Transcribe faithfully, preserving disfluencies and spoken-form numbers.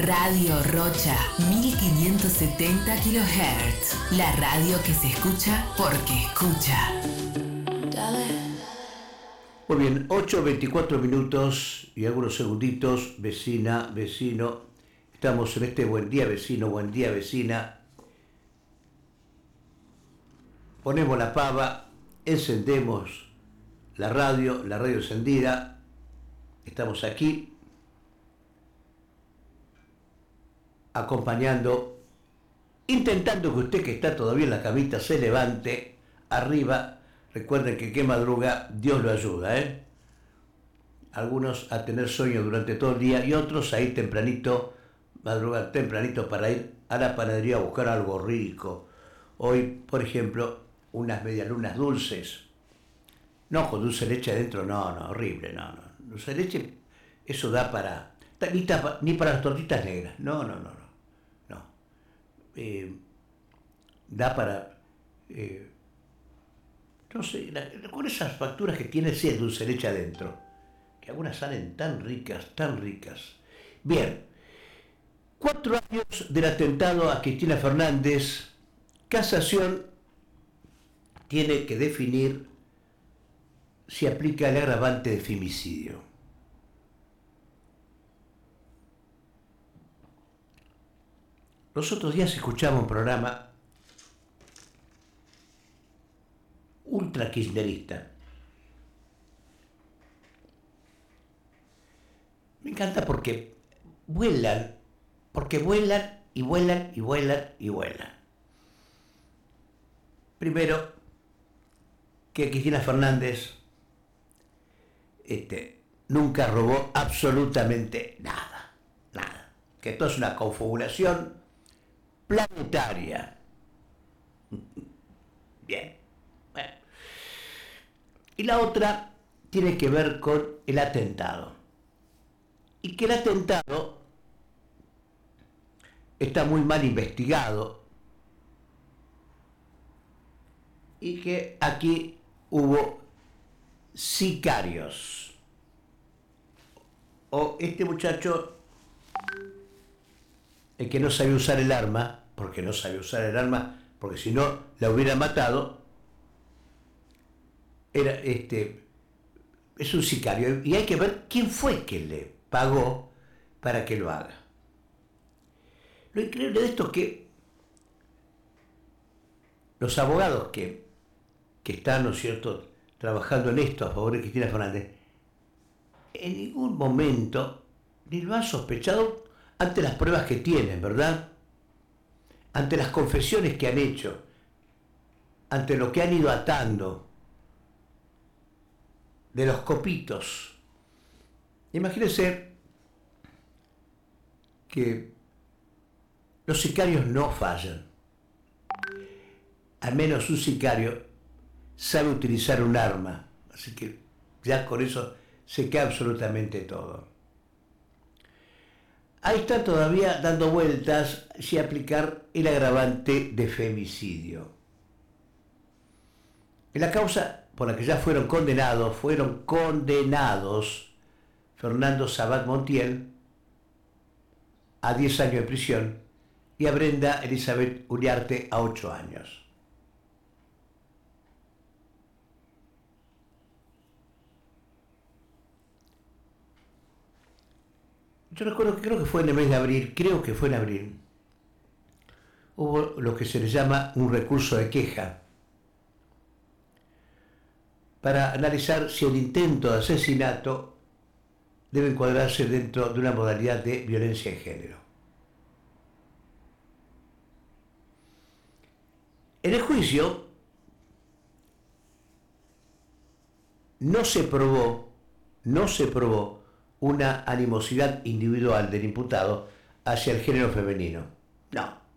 Radio Rocha, mil quinientos setenta kilohertz. La radio que se escucha porque escucha. Dale. Muy bien, ocho veinticuatro minutos y algunos segunditos, vecina, vecino. Estamos en este buen día, vecino, buen día, vecina. Ponemos la pava, encendemos la radio, la radio encendida. Estamos aquí acompañando, intentando que usted que está todavía en la camita se levante arriba. Recuerden que que madruga, Dios lo ayuda, ¿eh? Algunos a tener sueño durante todo el día y otros a ir tempranito, madrugar tempranito para ir a la panadería a buscar algo rico. Hoy, por ejemplo, unas medialunas dulces. No, con dulce de leche adentro, no, no, horrible, no, no. Dulce de leche, eso da para, ni, tapa, ni para las tortitas negras, no, no, no, no. no. Eh, da para... Eh, No sé, la, con esas facturas que tiene sí el dulce de leche adentro, que algunas salen tan ricas, tan ricas. Bien, cuatro años del atentado a Cristina Fernández, Casación tiene que definir si aplica el agravante de femicidio. Los otros días escuchamos un programa ultra kirchnerista. Me encanta porque vuelan, porque vuelan y vuelan y vuelan y vuelan. Primero, que Cristina Fernández este, nunca robó absolutamente nada, nada. Que esto es una confabulación planetaria. Bien. Bueno. Y la otra tiene que ver con el atentado. Y que el atentado está muy mal investigado y que aquí hubo sicarios. O este muchacho, el que no sabía usar el arma, porque no sabía usar el arma, porque si no la hubiera matado, era este, es un sicario y hay que ver quién fue que le pagó para que lo haga. Lo increíble de esto es que los abogados que, que están, ¿no es cierto?, trabajando en esto a favor de Cristina Fernández, en ningún momento ni lo han sospechado ante las pruebas que tienen, ¿verdad? Ante las confesiones que han hecho, ante lo que han ido atando de los copitos. Imagínense que los sicarios no fallan. Al menos un sicario sabe utilizar un arma, así que ya con eso se cae absolutamente todo. Ahí está todavía dando vueltas si aplicar el agravante de femicidio. En la causa por la que ya fueron condenados, fueron condenados Fernando Sabat Montiel a diez años de prisión y a Brenda Elizabeth Uriarte a ocho años. Yo recuerdo que creo que fue en el mes de abril, creo que fue en abril, hubo lo que se le llama un recurso de queja para analizar si el intento de asesinato debe encuadrarse dentro de una modalidad de violencia de género. En el juicio no se probó, no se probó una animosidad individual del imputado hacia el género femenino. No,